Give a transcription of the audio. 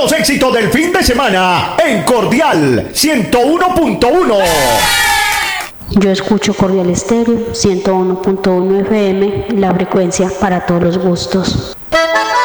los éxitos del fin de semana en Cordial 101.1. Yo escucho Cordial Estéreo 101.1 FM, la frecuencia para todos los gustos.